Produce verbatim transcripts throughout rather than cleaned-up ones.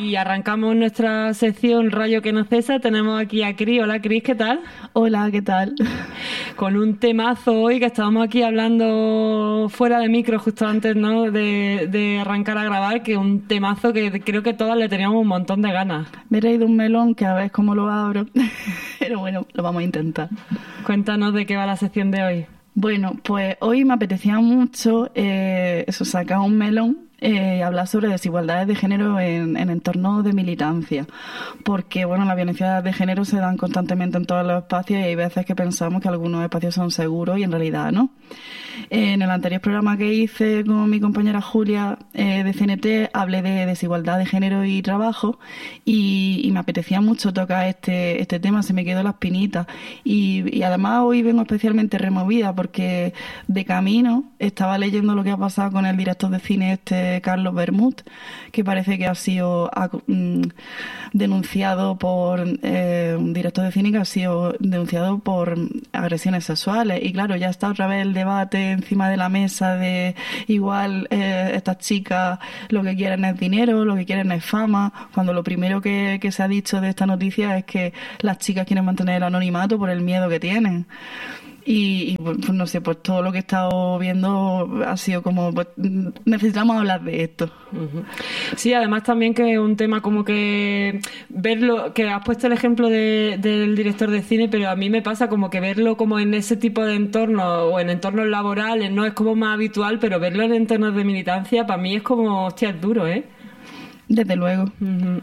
Y arrancamos nuestra sección Rayo que no cesa. Tenemos aquí a Cris. Hola Cris, ¿qué tal? Hola, ¿qué tal? Con un temazo hoy que estábamos aquí hablando fuera de micro justo antes, ¿no? de, de arrancar a grabar, que un temazo que creo que todas le teníamos un montón de ganas. Me he traído un melón que a ver cómo lo abro, pero bueno, lo vamos a intentar. Cuéntanos de qué va la sección de hoy. Bueno, pues hoy me apetecía mucho eh, eso, sacar un melón y eh, hablar sobre desigualdades de género en, en entornos de militancia, porque bueno, las violencias de género se dan constantemente en todos los espacios y hay veces que pensamos que algunos espacios son seguros y en realidad no. En el anterior programa que hice con mi compañera Julia eh, de C N T hablé de desigualdad de género y trabajo y, y me apetecía mucho tocar este, este tema, se me quedó la espinita y, y además hoy vengo especialmente removida porque de camino estaba leyendo lo que ha pasado con el director de cine este Carlos Bermúdez, que parece que ha sido mm, denunciado por eh, un director de cine que ha sido denunciado por agresiones sexuales y claro, ya está otra vez el debate encima de la mesa de igual eh, estas chicas lo que quieren es dinero, lo que quieren es fama, cuando lo primero que, que se ha dicho de esta noticia es que las chicas quieren mantener el anonimato por el miedo que tienen. Y, y pues no sé, pues todo lo que he estado viendo ha sido como, pues necesitamos hablar de esto. Uh-huh. Sí, además también que un tema como que verlo, que has puesto el ejemplo de, del director de cine, pero a mí me pasa como que verlo como en ese tipo de entornos o en entornos laborales no es como más habitual, pero verlo en entornos de militancia para mí es como, hostia, es duro, ¿eh? Desde luego. Uh-huh.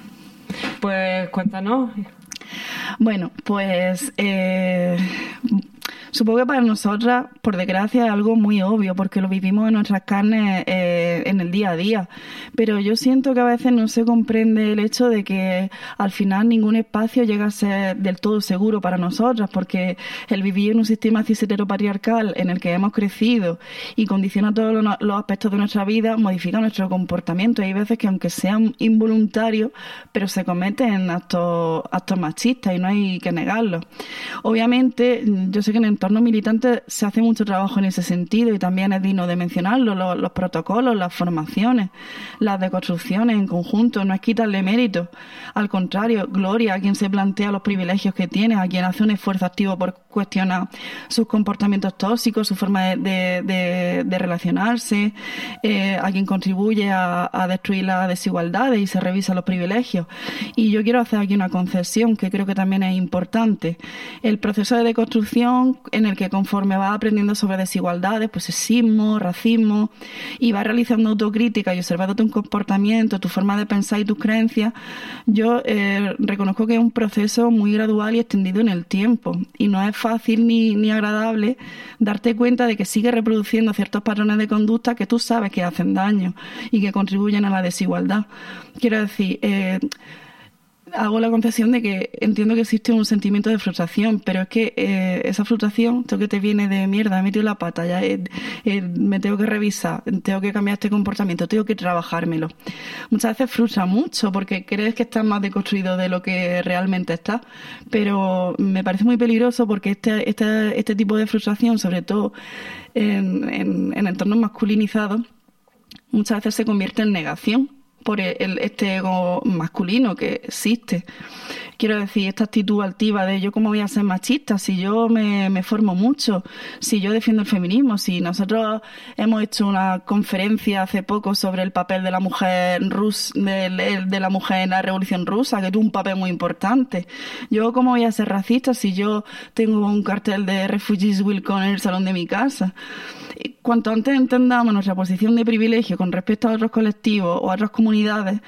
Pues cuéntanos. Bueno, pues eh, supongo que para nosotras, por desgracia, es algo muy obvio, porque lo vivimos en nuestras carnes eh, en el día a día. Pero yo siento que a veces no se comprende el hecho de que al final ningún espacio llega a ser del todo seguro para nosotras, porque el vivir en un sistema cis heteropatriarcal en el que hemos crecido y condiciona todos los, los aspectos de nuestra vida, modifica nuestro comportamiento. Y hay veces que aunque sean involuntarios, pero se cometen actos, actos machistas y no hay que negarlo. Obviamente, yo sé que en entornos militantes se hace mucho trabajo en ese sentido y también es digno de mencionarlo, los, los protocolos, las formaciones, las deconstrucciones en conjunto, no es quitarle mérito. Al contrario, gloria a quien se plantea los privilegios que tiene, a quien hace un esfuerzo activo por cuestionar sus comportamientos tóxicos, su forma de, de, de, de relacionarse, eh, a quien contribuye a, a destruir las desigualdades y se revisa los privilegios. Y yo quiero hacer aquí una concesión que creo que también es importante. El proceso de deconstrucción en el que conforme vas aprendiendo sobre desigualdades, pues sexismo, racismo, y vas realizando autocrítica y observando tu comportamiento, tu forma de pensar y tus creencias, yo eh, reconozco que es un proceso muy gradual y extendido en el tiempo y no es fácil ni, ni agradable darte cuenta de que sigues reproduciendo ciertos patrones de conducta que tú sabes que hacen daño y que contribuyen a la desigualdad. Quiero decir, eh, hago la concesión de que entiendo que existe un sentimiento de frustración, pero es que eh, esa frustración, esto que te viene de mierda, he metido la pata, ya eh, eh, me tengo que revisar, tengo que cambiar este comportamiento, tengo que trabajármelo. Muchas veces frustra mucho porque crees que estás más deconstruido de lo que realmente estás, pero me parece muy peligroso porque este, este, este tipo de frustración, sobre todo en, en, en entornos masculinizados, muchas veces se convierte en negación por el, este ego masculino que existe. Quiero decir, esta actitud altiva de yo cómo voy a ser machista si yo me, me formo mucho, si yo defiendo el feminismo, si nosotros hemos hecho una conferencia hace poco sobre el papel de la mujer rus, de, de la mujer en la Revolución Rusa, que tuvo un papel muy importante. Yo cómo voy a ser racista si yo tengo un cartel de Refugees Will Come en el salón de mi casa. Cuanto antes entendamos nuestra posición de privilegio con respecto a otros colectivos o a otras comunidades,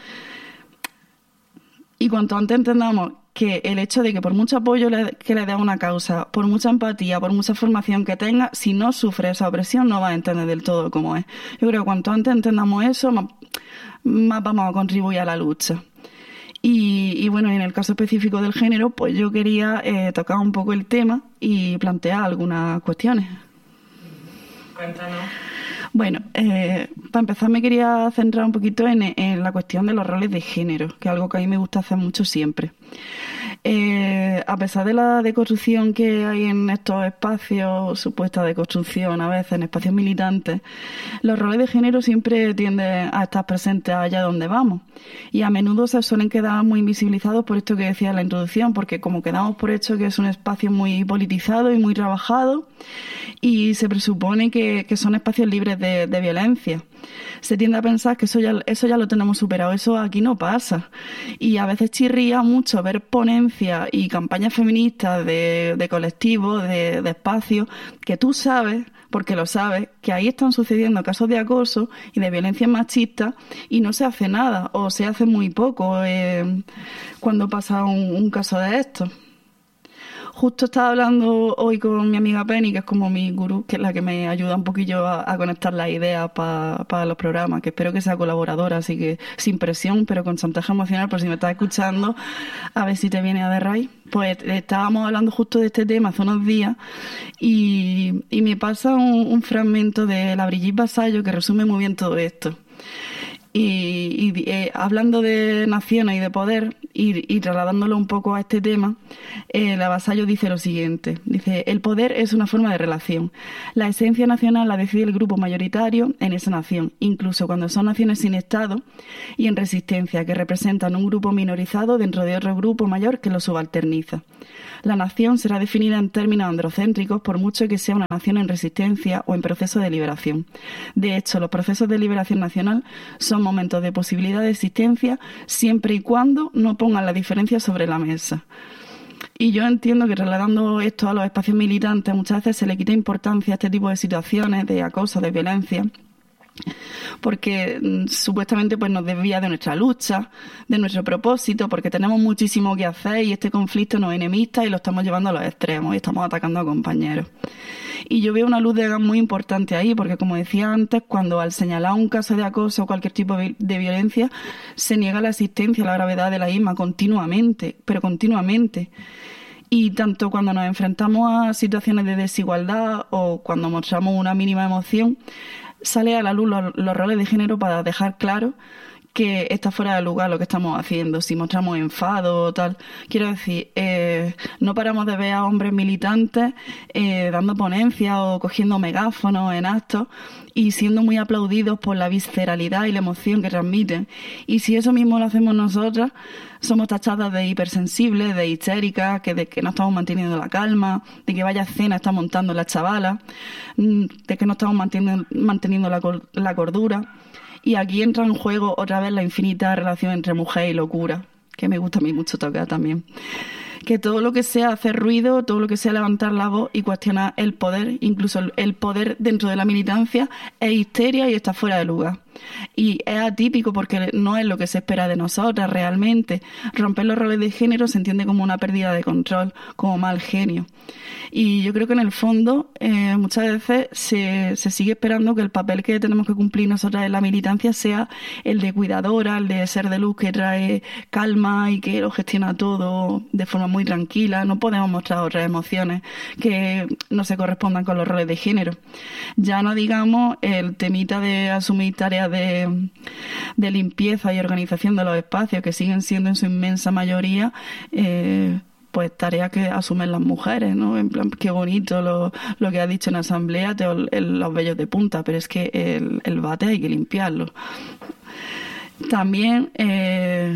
y cuanto antes entendamos que el hecho de que por mucho apoyo le, que le dé a una causa, por mucha empatía, por mucha formación que tenga, si no sufre esa opresión no va a entender del todo cómo es. Yo creo que cuanto antes entendamos eso, más, más vamos a contribuir a la lucha. Y, y bueno, en el caso específico del género, pues yo quería eh, tocar un poco el tema y plantear algunas cuestiones. Cuéntanos. Bueno, eh, para empezar me quería centrar un poquito en, en la cuestión de los roles de género, que es algo que a mí me gusta hacer mucho siempre. Eh, a pesar de la deconstrucción que hay en estos espacios, supuesta deconstrucción a veces en espacios militantes, los roles de género siempre tienden a estar presentes allá donde vamos. Y a menudo se suelen quedar muy invisibilizados por esto que decía en la introducción, porque como quedamos por hecho que es un espacio muy politizado y muy trabajado, y se presupone que, que son espacios libres de, de violencia. Se tiende a pensar que eso ya, eso ya lo tenemos superado, eso aquí no pasa. Y a veces chirría mucho ver ponencias y campañas feministas de, de colectivos, de, de espacios, que tú sabes, porque lo sabes, que ahí están sucediendo casos de acoso y de violencia machista y no se hace nada, o se hace muy poco eh, cuando pasa un, un caso de esto. Justo estaba hablando hoy con mi amiga Penny, que es como mi gurú, que es la que me ayuda un poquillo a, a conectar las ideas para pa los programas, que espero que sea colaboradora, así que sin presión, pero con chantaje emocional, por si me estás escuchando, a ver si te viene a de raíz. Pues estábamos hablando justo de este tema hace unos días y, y me pasa un, un fragmento de la Brigitte Vasallo que resume muy bien todo esto. Y, y eh, hablando de naciones y de poder y, y trasladándolo un poco a este tema, eh, la Vasallo dice lo siguiente, dice: el poder es una forma de relación. La esencia nacional la decide el grupo mayoritario en esa nación, incluso cuando son naciones sin Estado y en resistencia, que representan un grupo minorizado dentro de otro grupo mayor que lo subalterniza. La nación será definida en términos androcéntricos por mucho que sea una nación en resistencia o en proceso de liberación. De hecho, los procesos de liberación nacional son momentos de posibilidad de existencia siempre y cuando no pongan la diferencia sobre la mesa. Y yo entiendo que trasladando esto a los espacios militantes muchas veces se le quita importancia a este tipo de situaciones de acoso, de violencia, porque mmm, supuestamente pues nos desvía de nuestra lucha, de nuestro propósito, porque tenemos muchísimo que hacer y este conflicto nos enemista y lo estamos llevando a los extremos y estamos atacando a compañeros. Y yo veo una luz de gas muy importante ahí, porque como decía antes, cuando al señalar un caso de acoso o cualquier tipo de violencia, se niega la existencia, la gravedad de la misma continuamente, pero continuamente. Y tanto cuando nos enfrentamos a situaciones de desigualdad o cuando mostramos una mínima emoción, sale a la luz los, los roles de género para dejar claro que está fuera de lugar lo que estamos haciendo, si mostramos enfado o tal. Quiero decir, eh, no paramos de ver a hombres militantes eh, dando ponencias o cogiendo megáfonos en actos y siendo muy aplaudidos por la visceralidad y la emoción que transmiten. Y si eso mismo lo hacemos nosotras, somos tachadas de hipersensibles, de histéricas, que de que no estamos manteniendo la calma, de que vaya escena está montando la chavala, de que no estamos manteniendo, manteniendo la, la cordura. Y aquí entra en juego otra vez la infinita relación entre mujer y locura, que me gusta a mí mucho tocar también. Que todo lo que sea hacer ruido, todo lo que sea levantar la voz y cuestionar el poder, incluso el poder dentro de la militancia, es histeria y está fuera de lugar. Y es atípico porque no es lo que se espera de nosotras realmente. Romper los roles de género se entiende como una pérdida de control, como mal genio. Y yo creo que en el fondo eh, muchas veces se, se sigue esperando que el papel que tenemos que cumplir nosotras en la militancia sea el de cuidadora, el de ser de luz que trae calma y que lo gestiona todo de forma muy tranquila. No podemos mostrar otras emociones que no se correspondan con los roles de género. Ya no digamos el temita de asumir tareas de, de limpieza y organización de los espacios, que siguen siendo en su inmensa mayoría eh, pues tareas que asumen las mujeres, ¿no? En plan, qué bonito lo, lo que has dicho en asamblea, te, el, los vellos de punta, pero es que el, el bate hay que limpiarlo. También eh,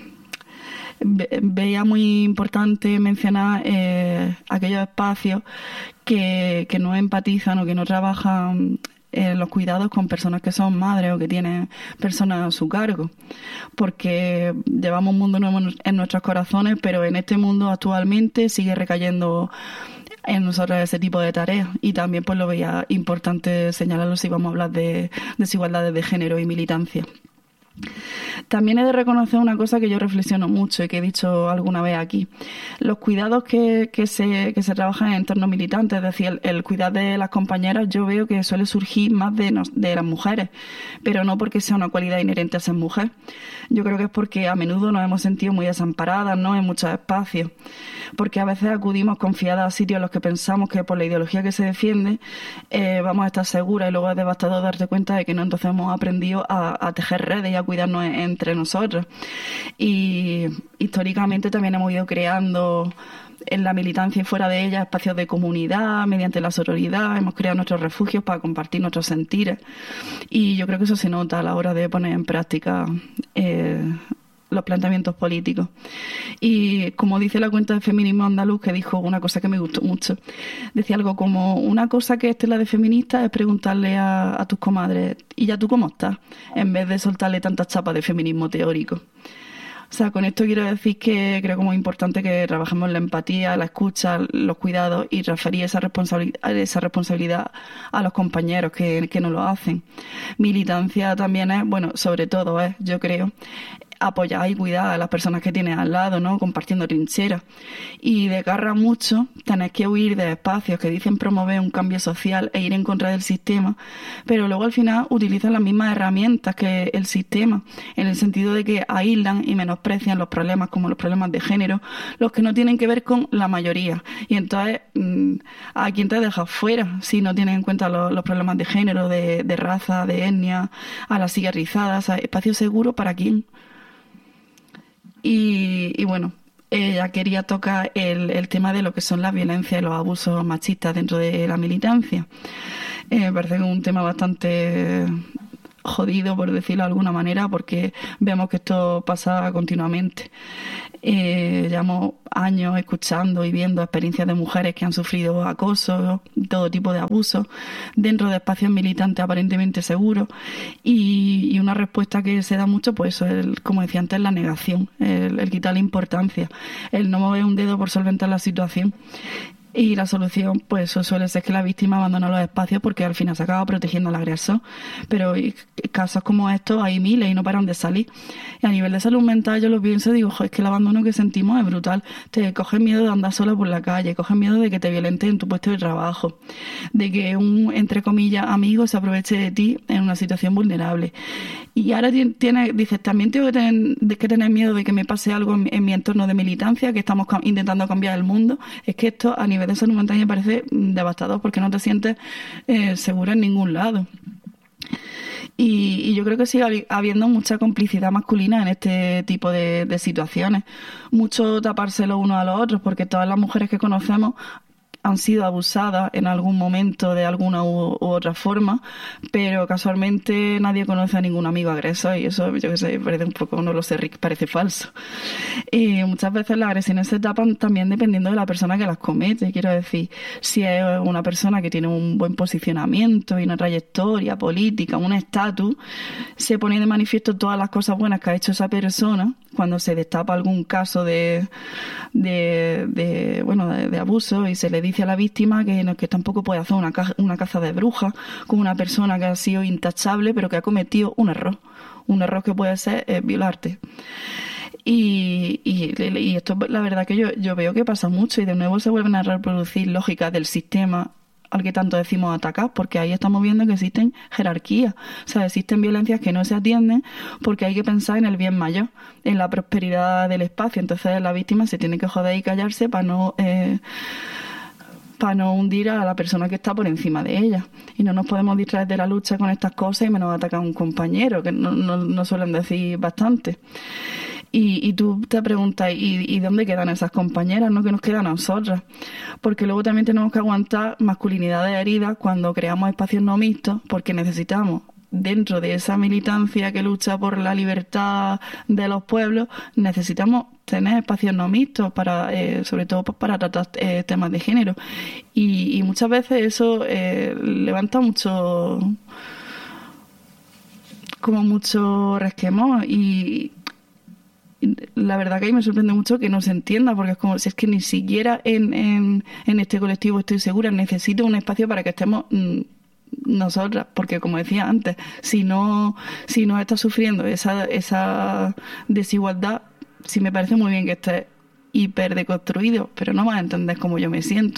ve, veía muy importante mencionar eh, aquellos espacios que, que no empatizan o que no trabajan en los cuidados con personas que son madres o que tienen personas a su cargo, porque llevamos un mundo nuevo en nuestros corazones, pero en este mundo actualmente sigue recayendo en nosotros ese tipo de tareas, y también pues lo veía importante señalarlo si vamos a hablar de desigualdades de género y militancia. También he de reconocer una cosa que yo reflexiono mucho y que he dicho alguna vez aquí. Los cuidados que, que, se, que se trabajan en entornos militantes, es decir, el, el cuidar de las compañeras, yo veo que suele surgir más de, nos, de las mujeres, pero no porque sea una cualidad inherente a ser mujer. Yo creo que es porque a menudo nos hemos sentido muy desamparadas, ¿no?, en muchos espacios. porque a veces acudimos confiadas a sitios en los que pensamos que por la ideología que se defiende eh, vamos a estar seguras, y luego es devastador darte cuenta de que no, entonces hemos aprendido a, a tejer redes y a cuidarnos entre nosotros. Y históricamente también hemos ido creando en la militancia y fuera de ella espacios de comunidad mediante la sororidad, hemos creado nuestros refugios para compartir nuestros sentires, y yo creo que eso se nota a la hora de poner en práctica eh, los planteamientos políticos. Y como dice la cuenta de Feminismo Andaluz, que dijo una cosa que me gustó mucho, decía algo como: una cosa que esté la de feminista es preguntarle a, a tus comadres, ¿y ya tú cómo estás?, en vez de soltarle tantas chapas de feminismo teórico. O sea, con esto quiero decir que creo que es muy importante que trabajemos la empatía, la escucha, los cuidados, y referir esa responsabilidad, esa responsabilidad a los compañeros que, que nos lo hacen. Militancia también es, bueno, sobre todo es, yo creo, apoyar y cuidar a las personas que tienes al lado, ¿no?, compartiendo trincheras. Y desgarra mucho tener que huir de espacios que dicen promover un cambio social e ir en contra del sistema, pero luego al final utilizan las mismas herramientas que el sistema, en el sentido de que aíslan y menosprecian los problemas, como los problemas de género, los que no tienen que ver con la mayoría. Y entonces, ¿a quién te dejas fuera si no tienes en cuenta los, los problemas de género, de, de raza, de etnia, a las sillas rizadas? O sea, ¿espacio seguro para quién? Y, y bueno, ella quería tocar el, el tema de lo que son las violencias y los abusos machistas dentro de la militancia. Eh, me parece que es un tema bastante jodido, por decirlo de alguna manera, porque vemos que esto pasa continuamente. Eh, llevamos años escuchando y viendo experiencias de mujeres que han sufrido acoso, todo tipo de abusos, dentro de espacios militantes aparentemente seguros, y, y una respuesta que se da mucho, pues eso, el, como decía antes, la negación, el, el quitarle importancia, el no mover un dedo por solventar la situación. Y la solución, pues eso suele ser que la víctima abandona los espacios, porque al final se acaba protegiendo al agresor. Pero casos como estos hay miles y no paran de salir. Y a nivel de salud mental yo lo pienso y digo, es que el abandono que sentimos es brutal. Te coges miedo de andar sola por la calle, coges miedo de que te violenten en tu puesto de trabajo, de que un, entre comillas, amigo se aproveche de ti en una situación vulnerable. Y ahora tienes, dices, también tengo que tener, que tener miedo de que me pase algo en, en mi entorno de militancia, que estamos intentando cambiar el mundo. Es que esto a nivel de salud mental me parece devastador, porque no te sientes eh, segura en ningún lado. Y, y yo creo que sigue habiendo mucha complicidad masculina en este tipo de, de situaciones. Mucho taparse los unos a los otros, porque todas las mujeres que conocemos han sido abusadas en algún momento de alguna u, u otra forma, pero casualmente nadie conoce a ningún amigo agresor, y eso, yo que sé, parece un poco, no lo sé, Rick, parece falso. Y muchas veces las agresiones se tapan también dependiendo de la persona que las comete. Quiero decir, si es una persona que tiene un buen posicionamiento y una trayectoria política, un estatus, se pone de manifiesto todas las cosas buenas que ha hecho esa persona cuando se destapa algún caso de, de, de bueno, de, de abuso, y se le dice a la víctima que, que tampoco puede hacer una, ca- una caza de brujas con una persona que ha sido intachable, pero que ha cometido un error. Un error que puede ser eh, violarte. Y, y, y esto, la verdad que yo, yo veo que pasa mucho, y de nuevo se vuelven a reproducir lógicas del sistema al que tanto decimos atacar, porque ahí estamos viendo que existen jerarquías, o sea, existen violencias que no se atienden porque hay que pensar en el bien mayor, en la prosperidad del espacio. Entonces la víctima se tiene que joder y callarse para no eh, para no hundir a la persona que está por encima de ella. Y no nos podemos distraer de la lucha con estas cosas y menos atacar a un compañero, que no, no, no suelen decir bastante. Y, y tú te preguntas, ¿y, ¿y dónde quedan esas compañeras, no? Que nos quedan a nosotras. Porque luego también tenemos que aguantar masculinidades heridas cuando creamos espacios no mixtos, porque necesitamos, dentro de esa militancia que lucha por la libertad de los pueblos, necesitamos tener espacios no mixtos, para, eh, sobre todo para tratar eh, temas de género. Y, y muchas veces eso eh, levanta mucho, como mucho resquemor, y la verdad que a mí me sorprende mucho que no se entienda, porque es como si es que ni siquiera en, en, en este colectivo estoy segura, necesito un espacio para que estemos mmm, nosotras, porque como decía antes, si no si no está sufriendo esa, esa desigualdad, sí me parece muy bien que esté hiper deconstruido, pero no vas a entender cómo yo me siento.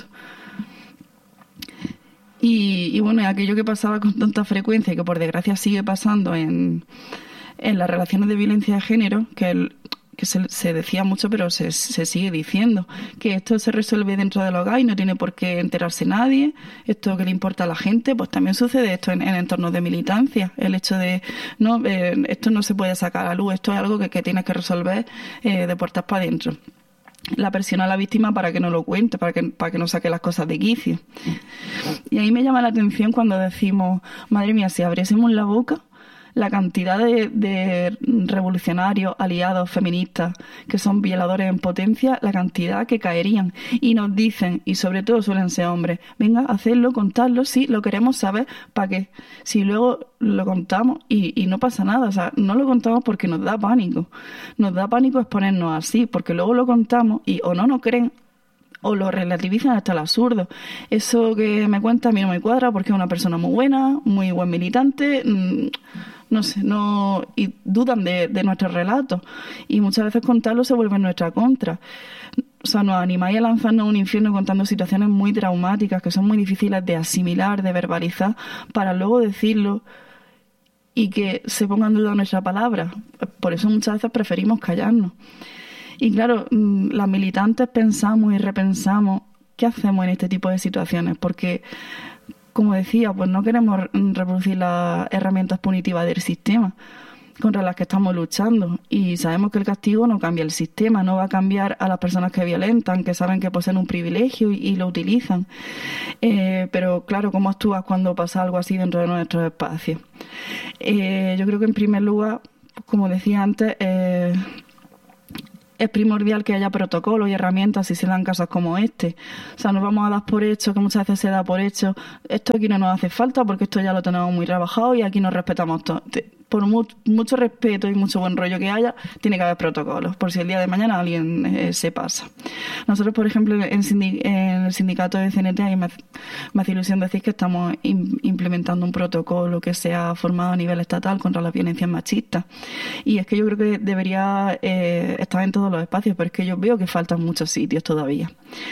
Y, y bueno, aquello que pasaba con tanta frecuencia y que por desgracia sigue pasando en, en las relaciones de violencia de género, que el, que se, se decía mucho, pero se, se sigue diciendo, que esto se resuelve dentro del hogar y no tiene por qué enterarse nadie, esto que le importa a la gente, pues también sucede esto en, en entornos de militancia, el hecho de, no, eh, esto no se puede sacar a la luz, esto es algo que, que tienes que resolver eh, de puertas para adentro. La presiona a la víctima para que no lo cuente, para que, para que no saque las cosas de quicio. Y ahí me llama la atención cuando decimos, madre mía, si abriésemos la boca, la cantidad de, de revolucionarios, aliados, feministas, que son violadores en potencia, la cantidad que caerían. Y nos dicen, y sobre todo suelen ser hombres, venga, hacedlo, contadlo, sí, lo queremos saber, ¿para qué? Si luego lo contamos y, y no pasa nada, o sea, no lo contamos porque nos da pánico. Nos da pánico exponernos así, porque luego lo contamos y o no nos creen, o lo relativizan hasta el absurdo. Eso que me cuenta a mí no me cuadra porque es una persona muy buena, muy buen militante, mmm, no sé, no y dudan de, de nuestros relatos. Y muchas veces contarlo se vuelve en nuestra contra. O sea, nos animáis a lanzarnos a un infierno contando situaciones muy traumáticas que son muy difíciles de asimilar, de verbalizar, para luego decirlo y que se ponga en duda nuestra palabra. Por eso muchas veces preferimos callarnos. Y claro, las militantes pensamos y repensamos qué hacemos en este tipo de situaciones, porque, como decía, pues no queremos reproducir las herramientas punitivas del sistema contra las que estamos luchando, y sabemos que el castigo no cambia el sistema, no va a cambiar a las personas que violentan, que saben que poseen un privilegio y, y lo utilizan. Eh, pero claro, ¿cómo actúas cuando pasa algo así dentro de nuestros espacios? Eh, yo creo que en primer lugar, como decía antes, eh, es primordial que haya protocolos y herramientas si se dan casos como este. O sea, nos vamos a dar por hecho, que muchas veces se da por hecho, esto aquí no nos hace falta porque esto ya lo tenemos muy trabajado y aquí nos respetamos todos. Por mu- mucho respeto y mucho buen rollo que haya, tiene que haber protocolos, por si el día de mañana alguien eh, se pasa. Nosotros, por ejemplo, en, sindi- en el sindicato de C N T, a mí me, me hace ilusión decir que estamos in- implementando un protocolo que se ha formado a nivel estatal contra las violencias machistas. Y es que yo creo que debería eh, estar en todos los espacios, pero es que yo veo que faltan muchos sitios todavía.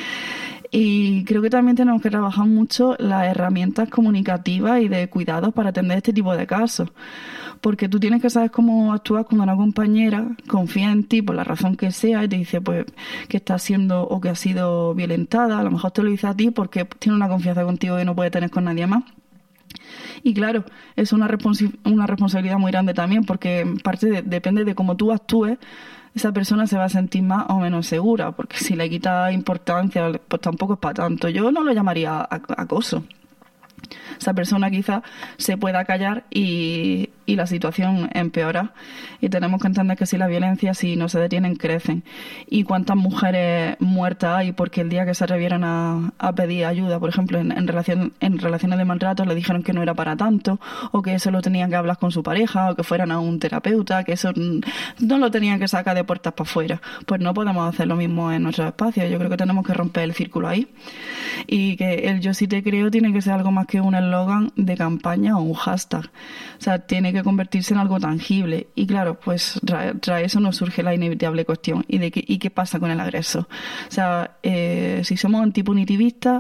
Y creo que también tenemos que trabajar mucho las herramientas comunicativas y de cuidados para atender este tipo de casos. Porque tú tienes que saber cómo actúas cuando una compañera confía en ti por la razón que sea y te dice pues que está siendo o que ha sido violentada. A lo mejor te lo dice a ti porque tiene una confianza contigo que no puede tener con nadie más. Y claro, es una, responsi- una responsabilidad muy grande también, porque en parte de, depende de cómo tú actúes, esa persona se va a sentir más o menos segura, porque si le quita importancia, pues tampoco es para tanto. Yo no lo llamaría acoso. Esa persona quizás se pueda callar y, y la situación empeora. Y tenemos que entender que si la violencia, si no se detienen, crecen. Y cuántas mujeres muertas hay porque el día que se atrevieron a, a pedir ayuda, por ejemplo, en, en, relación, en relaciones de maltrato, le dijeron que no era para tanto, o que eso lo tenían que hablar con su pareja, o que fueran a un terapeuta, que eso no lo tenían que sacar de puertas para afuera. Pues no podemos hacer lo mismo en nuestros espacios. Yo creo que tenemos que romper el círculo ahí. Y que el yo sí te creo tiene que ser algo más que un eslogan de campaña o un hashtag. O sea, tiene que convertirse en algo tangible. Y claro, pues tras, tras eso nos surge la inevitable cuestión. ¿Y de qué, y qué pasa con el agresor? O sea, eh, si somos antipunitivistas,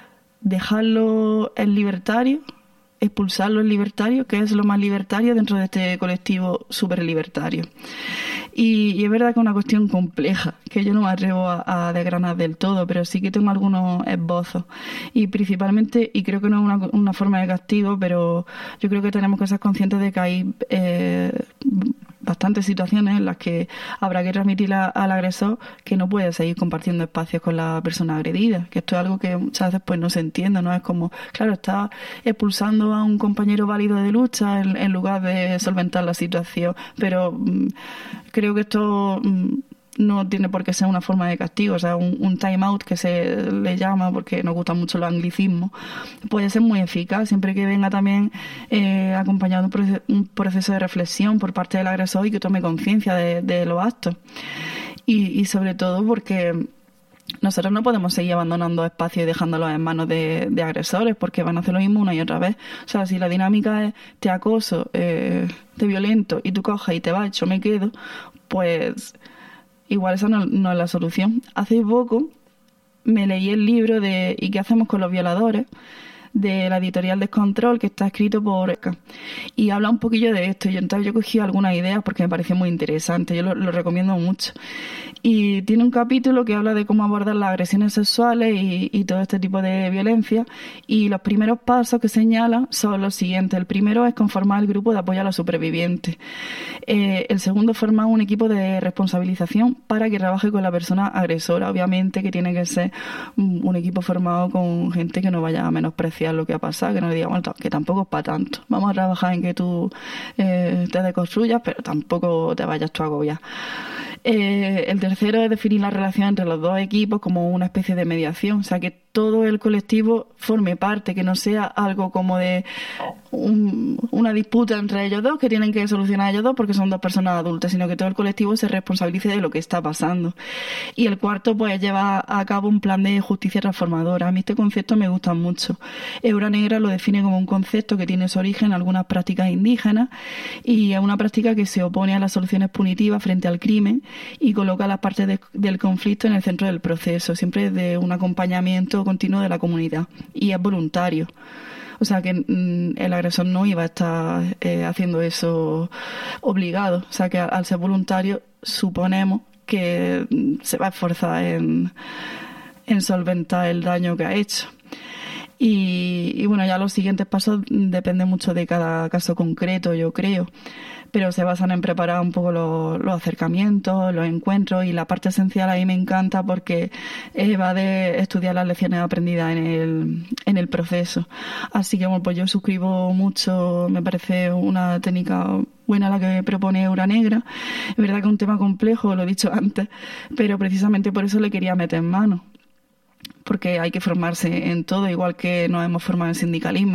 dejarlo en libertario, expulsarlo en libertario, que es lo más libertario dentro de este colectivo súper libertario. Y, y es verdad que es una cuestión compleja, que yo no me atrevo a, a desgranar del todo, pero sí que tengo algunos esbozos. Y principalmente, y creo que no es una, una forma de castigo, pero yo creo que tenemos que ser conscientes de que hay eh, bastantes situaciones en las que habrá que transmitir a, al agresor que no puede seguir compartiendo espacios con la persona agredida, que esto es algo que muchas veces pues no se entiende, ¿no? Es como, claro, está expulsando a un compañero válido de lucha en, en lugar de solventar la situación, pero mmm, creo que esto mmm, no tiene por qué ser una forma de castigo. O sea, un, un time out, que se le llama porque nos gustan mucho los anglicismos, puede ser muy eficaz siempre que venga también eh, acompañado de un proceso, un proceso de reflexión por parte del agresor y que tome conciencia de, de los actos. Y, y sobre todo porque nosotros no podemos seguir abandonando espacios y dejándolos en manos de, de agresores, porque van a hacer lo mismo una y otra vez. O sea, si la dinámica es te acoso, eh, te violento y tú coges y te vas, yo me quedo, pues igual esa no, no es la solución. Hace poco me leí el libro de ¿Y qué hacemos con los violadores?, de la editorial Descontrol, que está escrito por... Y habla un poquillo de esto. Y entonces yo cogí algunas ideas porque me pareció muy interesante. Yo lo, lo recomiendo mucho. Y tiene un capítulo que habla de cómo abordar las agresiones sexuales y, y todo este tipo de violencia. Y los primeros pasos que señala son los siguientes. El primero es conformar el grupo de apoyo a los supervivientes. Eh, el segundo, formar un equipo de responsabilización para que trabaje con la persona agresora. Obviamente que tiene que ser un equipo formado con gente que no vaya a menospreciar lo que ha pasado, que no le diga, bueno, que tampoco es para tanto. Vamos a trabajar en que tú eh, te deconstruyas, pero tampoco te vayas tú a agobiar. Eh, el tercero es definir la relación entre los dos equipos como una especie de mediación, o sea, que todo el colectivo forme parte, que no sea algo como de un, una disputa entre ellos dos que tienen que solucionar ellos dos porque son dos personas adultas, sino que todo el colectivo se responsabilice de lo que está pasando. Y el cuarto, pues, lleva a cabo un plan de justicia transformadora. A mí este concepto me gusta mucho. Hebra Negra lo define como un concepto que tiene su origen en algunas prácticas indígenas y es una práctica que se opone a las soluciones punitivas frente al crimen y coloca las partes de, del conflicto en el centro del proceso, siempre de un acompañamiento continuo de la comunidad, y es voluntario. O sea que mm, el agresor no iba a estar eh, haciendo eso obligado. O sea que al, al ser voluntario suponemos que mm, se va a esforzar en, en solventar el daño que ha hecho. Y, y bueno, ya los siguientes pasos dependen mucho de cada caso concreto, yo creo. Pero se basan en preparar un poco los, los acercamientos, los encuentros, y la parte esencial ahí me encanta porque eh, va de estudiar las lecciones aprendidas en el, en el proceso. Así que bueno, pues yo suscribo mucho, me parece una técnica buena la que propone Hebra Negra. Es verdad que es un tema complejo, lo he dicho antes, pero precisamente por eso le quería meter en mano. Porque hay que formarse en todo, igual que nos hemos formado en sindicalismo.